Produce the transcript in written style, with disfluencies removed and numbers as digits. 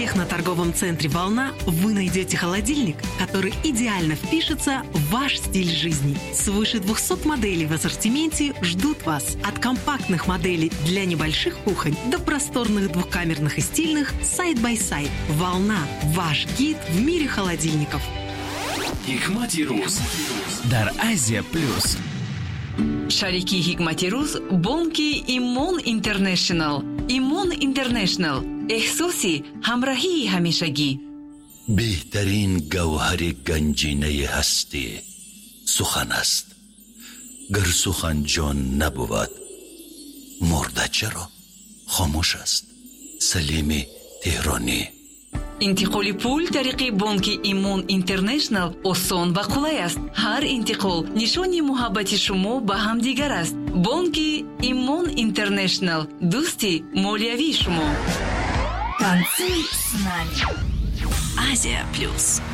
техноторговом центре «Волна» вы найдете холодильник, который идеально впишется в ваш стиль жизни. Свыше 200 моделей в ассортименте ждут вас. От компактных моделей для небольших кухонь до просторных двухкамерных и стильных сайд-бай-сайд. «Волна» – ваш гид в мире холодильников. Hikmati Ruz дар Азия Плюс. Шарики Hikmati Ruz бонки Имон Интернешнл. Имон Интернешнл احساسی همراهی همیشگی. بهترین گوهر گنجینه هستی سخن است. گر سخن جان نبود مرده چرا خاموش است. سلیم تهرانی. انتقال پول طریق بانک ایمون اینترنشنل آسان و قلای است. هر انتقال نشانی محبت شما به همدیگر است. بانک ایمون اینترنشنل دوستی مالیوی شما. Танцуй с нами. Азия Плюс.